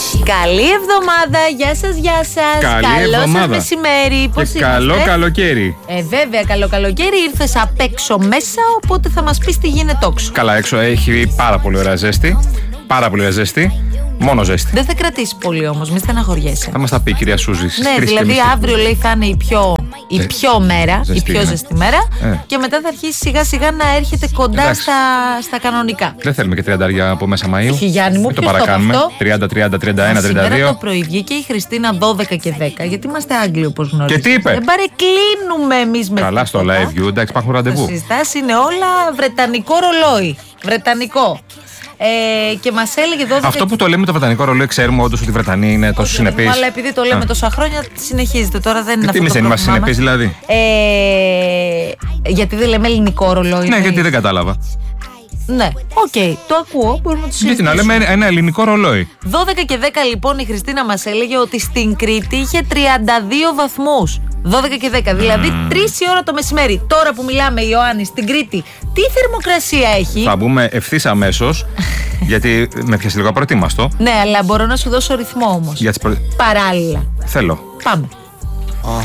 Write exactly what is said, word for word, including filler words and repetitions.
Καλή εβδομάδα, γεια σας, γεια σας. Καλή Καλό εβδομάδα. σας μεσημέρι. Πώς και είμαστε? καλό καλοκαίρι. Ε, βέβαια, καλό καλοκαίρι. Ήρθες απ' έξω μέσα, οπότε θα μας πεις τι γίνεται όξω. Καλά, έξω έχει πάρα πολύ ωραία ζέστη. Πάρα πολύ ωραία ζέστη. Μόνο ζέστη. Δεν θα κρατήσει πολύ όμως, μη στεναχωριέσαι. Θα μας τα πει η κυρία Σούζη. Ναι, δηλαδή αύριο λέει θα είναι η πιο, η Ζε... πιο μέρα, ζεστή, η πιο ναι. ζεστή μέρα ε. και μετά θα αρχίσει σιγά σιγά να έρχεται κοντά στα, στα κανονικά. Δεν θέλουμε και τριάντα από μέσα Μαΐου. Όχι, Γιάννη μου, μην το ποιος το παρακάνουμε. αυτό? τριάντα, τριάντα, τριάντα ένα, τριάντα δύο. Σήμερα το πρωί βγήκε η Χριστίνα δώδεκα και δέκα, γιατί είμαστε Άγγλοι όπως γνωρίζετε. Και τι είπε? Δεν παρεκκλίνουμε εμείς με Καλά στο τίποτα. live view, εντάξει, υπάρχουν ραντεβού. Τα συστάσεις είναι όλα βρετανικό ρολόι. Βρετανικό. Ε, και μας έλεγε δώδεκα. Αυτό που το λέμε το βρετανικό ρολόι, ξέρουμε όντως ότι οι Βρετανοί είναι τόσο συνεπείς. Αλλά επειδή το λέμε Α. τόσα χρόνια, συνεχίζεται. Τώρα δεν είναι αυτό. Τι εμείς το δεν είμαστε πρόβλημά συνεπείς μας. δηλαδή? Ε, γιατί δεν λέμε ελληνικό ρολόι. Ναι, είναι- γιατί δεν κατάλαβα. Ναι, οκ, okay, το ακούω. Μπορούμε να το Γιατί να συζητήσουμε. λέμε ένα ελληνικό ρολόι. δώδεκα και δέκα λοιπόν η Χριστίνα μας έλεγε ότι στην Κρήτη είχε τριάντα δύο βαθμούς. δώδεκα και δέκα, δηλαδή τρεις η ώρα το μεσημέρι. Τώρα που μιλάμε, Ιωάννη, στην Κρήτη, τι θερμοκρασία έχει? Θα μπούμε ευθύς αμέσως, γιατί με πιάσει λίγο απροετοίμαστο. Ναι, αλλά μπορώ να σου δώσω ρυθμό όμως. Για τις προ... Παράλληλα. Θέλω. Πάμε.